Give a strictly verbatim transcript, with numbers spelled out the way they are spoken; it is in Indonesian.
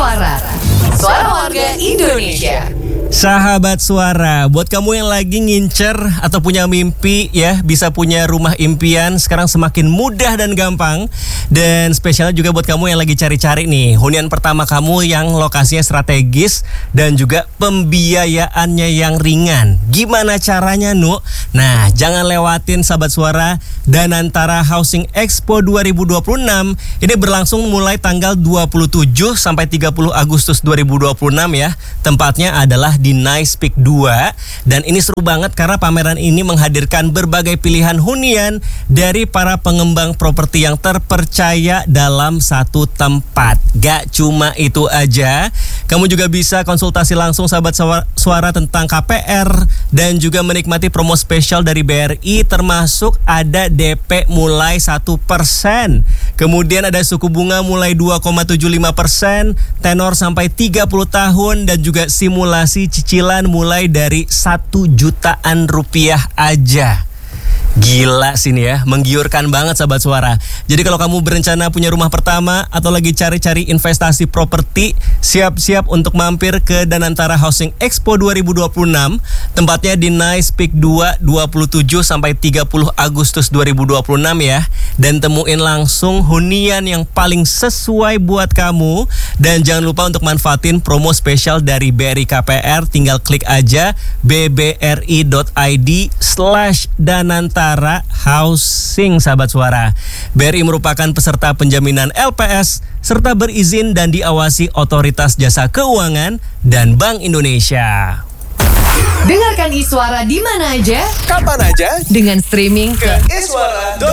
Iswara, Suara Warga Indonesia. Sahabat Suara, buat kamu yang lagi ngincer atau punya mimpi ya, bisa punya rumah impian sekarang semakin mudah dan gampang. Dan spesialnya juga buat kamu yang lagi cari-cari nih hunian pertama kamu yang lokasinya strategis dan juga pembiayaannya yang ringan. Gimana caranya, Nu? Nah, jangan lewatin Sahabat Suara Danantara Housing Expo dua ribu dua puluh enam. Ini berlangsung mulai tanggal dua puluh tujuh sampai tiga puluh Agustus dua ribu dua puluh enam ya. Tempatnya adalah di Nice Peak dua. Dan ini seru banget karena pameran ini menghadirkan berbagai pilihan hunian dari para pengembang properti yang terpercaya dalam satu tempat. Gak cuma itu aja, kamu juga bisa konsultasi langsung Sahabat Suara tentang K P R dan juga menikmati promo spesial dari B R I, termasuk ada D P mulai satu persen. Kemudian ada suku bunga mulai dua koma tujuh lima persen, tenor sampai tiga puluh tahun, dan juga simulasi cicilan mulai dari satu jutaan rupiah aja. Gila sih nih ya, menggiurkan banget Sahabat Suara. Jadi kalau kamu berencana punya rumah pertama atau lagi cari-cari investasi properti, siap-siap untuk mampir ke Danantara Housing Expo dua ribu dua puluh enam. Tempatnya di Nice Peak dua, dua puluh tujuh sampai tiga puluh Agustus dua ribu dua puluh enam ya. Dan temuin langsung hunian yang paling sesuai buat kamu. Dan jangan lupa untuk manfaatin promo spesial dari B R I K P R. Tinggal klik aja b b r i dot i d slash danantara housing Sahabat Suara. B R I merupakan peserta penjaminan L P S serta berizin dan diawasi Otoritas Jasa Keuangan dan Bank Indonesia. Dengarkan Iswara di mana aja, kapan aja, dengan streaming ke iswara dot com.